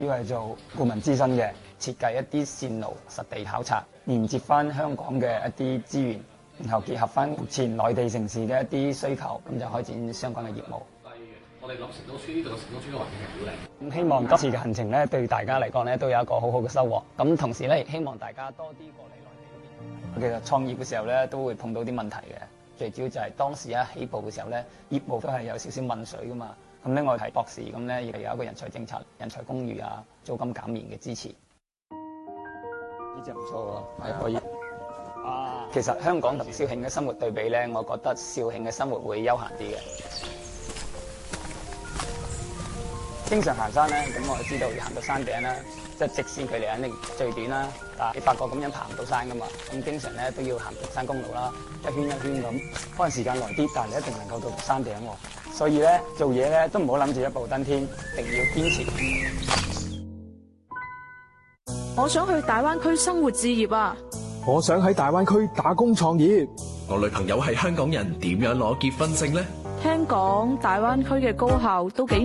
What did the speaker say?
主要係做顧問諮詢嘅，設計一啲線路實地考察，連接翻香港嘅一啲資源，然後結合翻目前內地城市嘅一啲需求，咁就開展相關嘅業務。 例如我哋諗成都村呢度嘅成都村嘅環境係好靚。 咁希望今次嘅行程咧，對大家嚟講咧都有一個好好嘅收穫。咁同時咧，亦希望大家多啲過嚟內地嗰邊。其實創業嘅時候咧，都會碰到啲問題嘅。最主要就係當時一起步嘅時候咧，業務都係有少少問水噶嘛。咁咧，我係博士，咁咧亦係有一個人才政策、人才公寓啊、租金減免嘅支持。呢隻唔錯喎，係可以。啊，其實香港同肇慶嘅生活對比咧，我覺得肇慶嘅生活會悠閒啲嘅。經常行山咧，咁我就知道要行到山頂啦，即係直線距離肯定最短啦。但係你發覺咁樣爬唔到山噶嘛，咁經常咧都要行平山公路啦，一圈一圈咁，可能時間耐啲，但係你一定能夠到山頂喎。所以咧做嘢咧都唔好諗住一步登天，一定要堅持。 我想去大灣區生活置業啊！ 我想喺大灣區打工創業。 我女朋友係香港人，點樣攞結婚證呢？ 聽講大灣區嘅高校都幾